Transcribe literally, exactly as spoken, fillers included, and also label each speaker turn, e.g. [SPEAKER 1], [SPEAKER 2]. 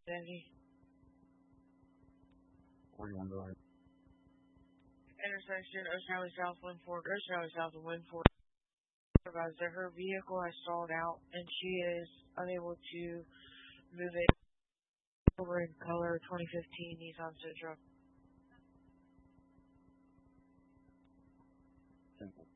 [SPEAKER 1] Danny.
[SPEAKER 2] Where do you want to go ahead?
[SPEAKER 1] Intersection Ocean South Windford, Ocean South Windford. Supervisor, her vehicle has stalled out and she is unable to move it over in color twenty fifteen Nissan Sentra.
[SPEAKER 2] Simple.